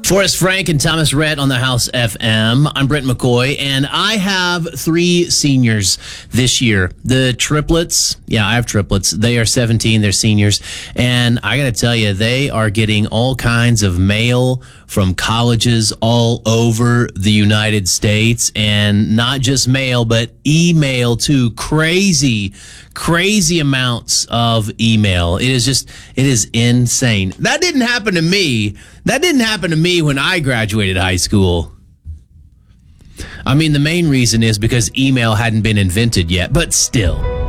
Forrest Frank and Thomas Rhett on the House FM. I'm Brent McCoy, and I have 3 seniors this year. The triplets, I have triplets. They are 17, they're seniors. And I got to tell you, they are getting all kinds of mail from colleges all over the United States. And not just mail, but email too. Crazy amounts of email. It is insane. That didn't happen to me. That didn't happen to me when I graduated high school. I mean, the main reason is because email hadn't been invented yet, but still.